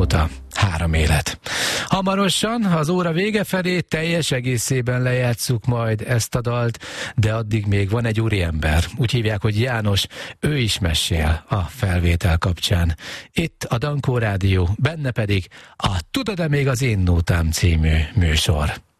óta 3 élet. Hamarosan, az óra vége felé teljes egészében lejátsszuk majd ezt a dalt, de addig még van egy úriember. Úgy hívják, hogy János, ő is mesél a felvétel kapcsán. Itt a Dankó Rádió, benne pedig a Tudod-e még az én nótám című műsor.